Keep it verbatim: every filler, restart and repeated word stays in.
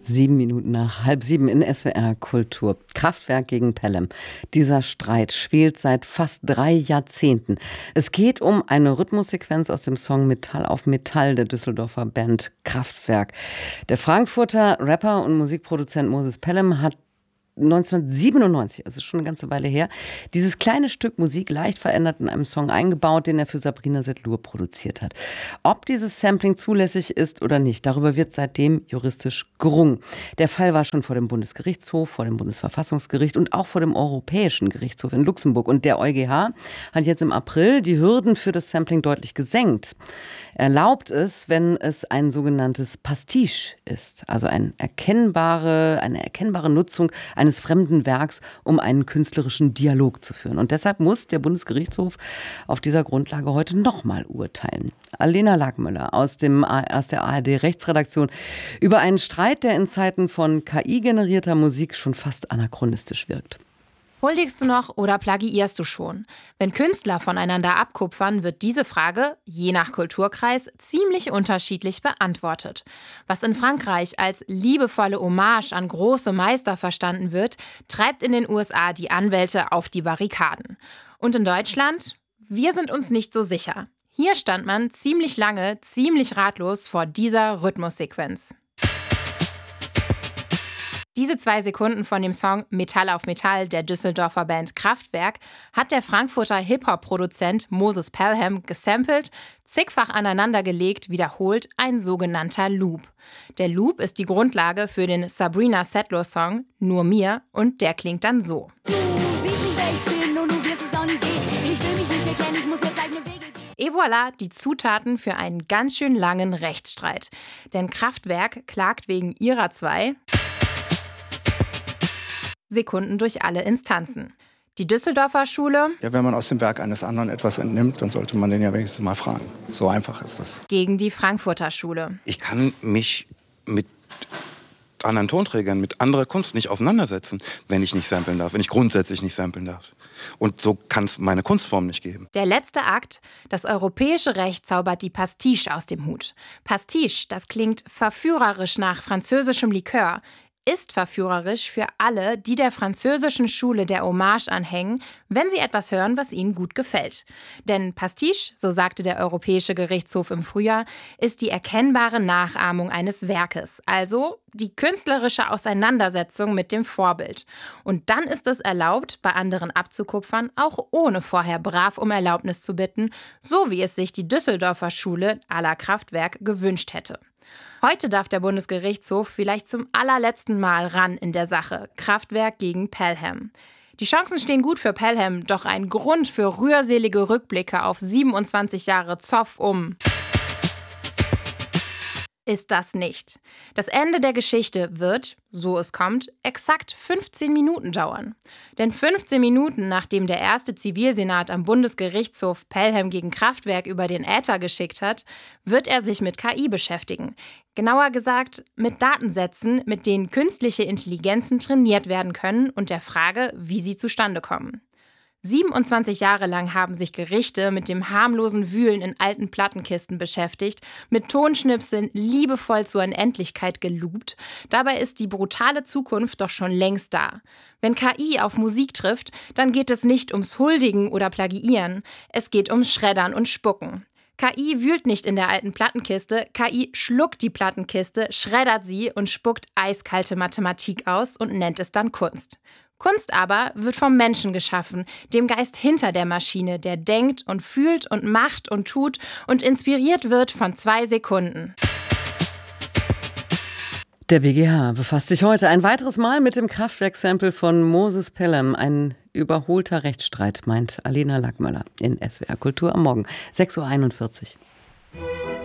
Sieben Minuten nach halb sieben in S W R Kultur. Kraftwerk gegen Pelham. Dieser Streit schwelt seit fast drei Jahrzehnten. Es geht um eine Rhythmussequenz aus dem Song Metall auf Metall der Düsseldorfer Band Kraftwerk. Der Frankfurter Rapper und Musikproduzent Moses Pelham hat neunzehnhundertsiebenundneunzig, also schon eine ganze Weile her, dieses kleine Stück Musik leicht verändert in einem Song eingebaut, den er für Sabrina Setlur produziert hat. Ob dieses Sampling zulässig ist oder nicht, darüber wird seitdem juristisch gerungen. Der Fall war schon vor dem Bundesgerichtshof, vor dem Bundesverfassungsgericht und auch vor dem Europäischen Gerichtshof in Luxemburg. Und der EuGH hat jetzt im April die Hürden für das Sampling deutlich gesenkt. Erlaubt es, wenn es ein sogenanntes Pastiche ist, also eine erkennbare, eine erkennbare Nutzung eines fremden Werks, um einen künstlerischen Dialog zu führen. Und deshalb muss der Bundesgerichtshof auf dieser Grundlage heute nochmal urteilen. Alena Lackmöller aus, dem, aus der A R D-Rechtsredaktion über einen Streit, der in Zeiten von K I-generierter Musik schon fast anachronistisch wirkt. Huldigst du noch oder plagiierst du schon? Wenn Künstler voneinander abkupfern, wird diese Frage, je nach Kulturkreis, ziemlich unterschiedlich beantwortet. Was in Frankreich als liebevolle Hommage an große Meister verstanden wird, treibt in den U S A die Anwälte auf die Barrikaden. Und in Deutschland? Wir sind uns nicht so sicher. Hier stand man ziemlich lange, ziemlich ratlos vor dieser Rhythmussequenz. Diese zwei Sekunden von dem Song Metall auf Metall der Düsseldorfer Band Kraftwerk hat der Frankfurter Hip-Hop-Produzent Moses Pelham gesampelt, zigfach aneinandergelegt, wiederholt ein sogenannter Loop. Der Loop ist die Grundlage für den Sabrina Setlur-Song Nur mir und der klingt dann so. Et voilà, die Zutaten für einen ganz schön langen Rechtsstreit. Denn Kraftwerk klagt wegen ihrer zwei Sekunden durch alle Instanzen. Die Düsseldorfer Schule, ja, wenn man aus dem Werk eines anderen etwas entnimmt, dann sollte man den ja wenigstens mal fragen. So einfach ist das. Gegen die Frankfurter Schule. Ich kann mich mit anderen Tonträgern, mit anderer Kunst nicht auseinandersetzen, wenn ich nicht samplen darf, wenn ich grundsätzlich nicht samplen darf. Und so kann es meine Kunstform nicht geben. Der letzte Akt, das europäische Recht zaubert die Pastiche aus dem Hut. Pastiche, das klingt verführerisch nach französischem Likör, ist verführerisch für alle, die der französischen Schule der Hommage anhängen, wenn sie etwas hören, was ihnen gut gefällt. Denn Pastiche, so sagte der Europäische Gerichtshof im Frühjahr, ist die erkennbare Nachahmung eines Werkes, also die künstlerische Auseinandersetzung mit dem Vorbild. Und dann ist es erlaubt, bei anderen abzukupfern, auch ohne vorher brav um Erlaubnis zu bitten, so wie es sich die Düsseldorfer Schule à la Kraftwerk gewünscht hätte. Heute darf der Bundesgerichtshof vielleicht zum allerletzten Mal ran in der Sache. Kraftwerk gegen Pelham. Die Chancen stehen gut für Pelham, doch ein Grund für rührselige Rückblicke auf siebenundzwanzig Jahre Zoff um ist das nicht. Das Ende der Geschichte wird, so es kommt, exakt fünfzehn Minuten dauern. Denn fünfzehn Minuten, nachdem der erste Zivilsenat am Bundesgerichtshof Pelham gegen Kraftwerk über den Äther geschickt hat, wird er sich mit K I beschäftigen. Genauer gesagt, mit Datensätzen, mit denen künstliche Intelligenzen trainiert werden können und der Frage, wie sie zustande kommen. siebenundzwanzig Jahre lang haben sich Gerichte mit dem harmlosen Wühlen in alten Plattenkisten beschäftigt, mit Tonschnipseln liebevoll zur Unendlichkeit geloopt. Dabei ist die brutale Zukunft doch schon längst da. Wenn K I auf Musik trifft, dann geht es nicht ums Huldigen oder Plagiieren, es geht ums Schreddern und Spucken. K I wühlt nicht in der alten Plattenkiste, K I schluckt die Plattenkiste, schreddert sie und spuckt eiskalte Mathematik aus und nennt es dann Kunst. Kunst aber wird vom Menschen geschaffen, dem Geist hinter der Maschine, der denkt und fühlt und macht und tut und inspiriert wird von zwei Sekunden. Der B G H befasst sich heute ein weiteres Mal mit dem Kraftwerk-Sample von Moses Pelham. Ein überholter Rechtsstreit, meint Alena Lackmöller in S W R Kultur am Morgen, sechs Uhr einundvierzig.